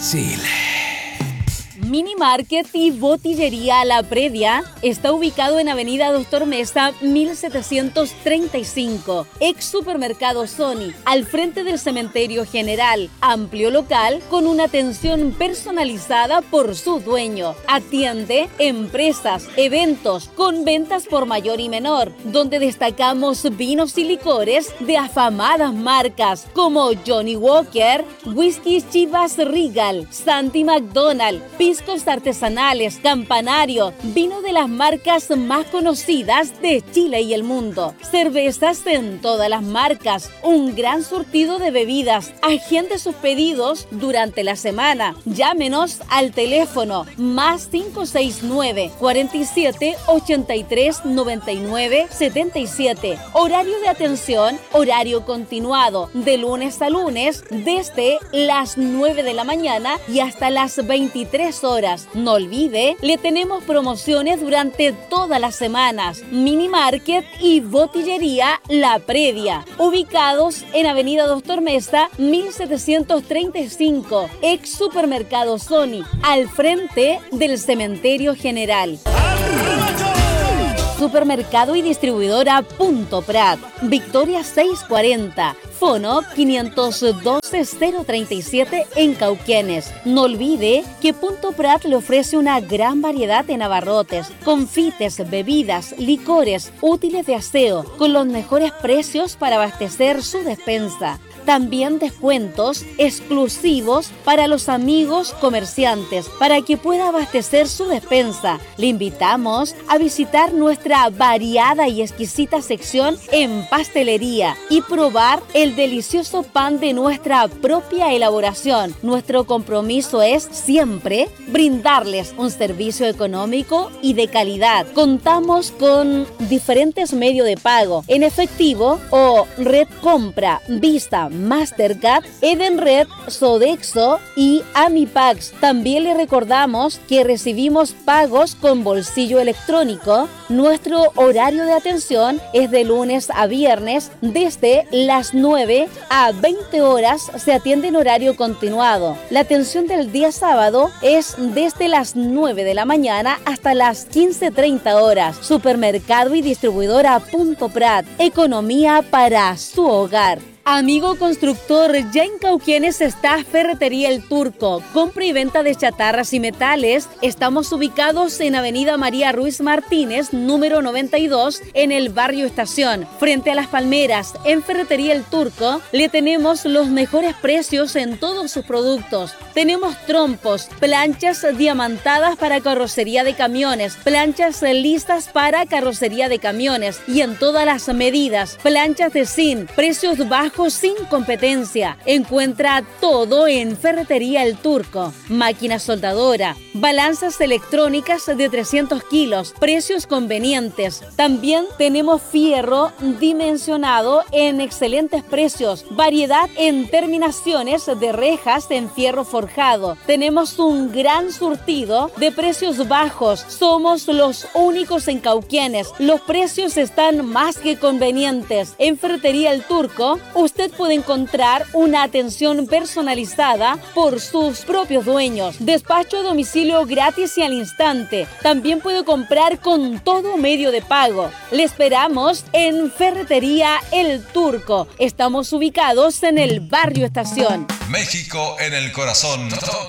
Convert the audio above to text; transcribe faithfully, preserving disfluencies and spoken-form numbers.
Chile. Mini Market y Botillería La Previa está ubicado en Avenida Doctor Mesa mil setecientos treinta y cinco, ex Supermercado Sony, al frente del Cementerio General. Amplio local con una atención personalizada por su dueño. Atiende empresas, eventos con ventas por mayor y menor, donde destacamos vinos y licores de afamadas marcas como Johnny Walker, Whisky Chivas Regal, Santi McDonald, piscos artesanales, Campanario, vino de las marcas más conocidas de Chile y el mundo, cervezas en todas las marcas, un gran surtido de bebidas. Agende sus pedidos durante la semana. Llámenos al teléfono más cinco seis nueve, cuarenta y siete, ochenta y tres, noventa y nueve, setenta y siete. Horario de atención, horario continuado, de lunes a lunes, desde las nueve de la mañana y hasta las veintitrés horas. No olvide, le tenemos promociones durante todas las semanas. Mini Market y Botillería La Previa, ubicados en Avenida Doctor Mesa mil setecientos treinta y cinco, ex Supermercado Sony, al frente del Cementerio General. Supermercado y distribuidora Punto Prat, Victoria seiscientos cuarenta, Fono quinientos doce, cero treinta y siete en Cauquenes. No olvide que Punto Prat le ofrece una gran variedad de abarrotes, confites, bebidas, licores, útiles de aseo, con los mejores precios para abastecer su despensa. También descuentos exclusivos para los amigos comerciantes para que pueda abastecer su despensa. Le invitamos a visitar nuestra variada y exquisita sección en pastelería y probar el delicioso pan de nuestra propia elaboración. Nuestro compromiso es siempre brindarles un servicio económico y de calidad. Contamos con diferentes medios de pago en efectivo o red compra, Visa, Mastercard, Edenred, Sodexo y Amipax. También le recordamos que recibimos pagos con bolsillo electrónico. Nuestro horario de atención es de lunes a viernes desde las nueve a veinte horas. Se atiende en horario continuado. La atención del día sábado es desde las nueve de la mañana hasta las quince treinta horas. Supermercado y distribuidora Punto Prat, economía para su hogar. Amigo constructor, ya en Cauquenes está Ferretería El Turco, compra y venta de chatarras y metales. Estamos ubicados en Avenida María Ruiz Martínez, número noventa y dos, en el barrio Estación, frente a Las Palmeras. En Ferretería El Turco le tenemos los mejores precios en todos sus productos. Tenemos trompos, planchas diamantadas para carrocería de camiones, planchas listas para carrocería de camiones y en todas las medidas, planchas de zinc, precios bajos sin competencia. Encuentra todo en Ferretería El Turco. Máquina soldadora, balanzas electrónicas de trescientos kilos, precios convenientes. También tenemos fierro dimensionado en excelentes precios, variedad en terminaciones de rejas en fierro forjado. Tenemos un gran surtido de precios bajos. Somos los únicos en Cauquenes. Los precios están más que convenientes. En Ferretería El Turco, usted puede encontrar una atención personalizada por sus propios dueños. Despacho a domicilio gratis y al instante. También puede comprar con todo medio de pago. Le esperamos en Ferretería El Turco. Estamos ubicados en el barrio Estación. México en el corazón.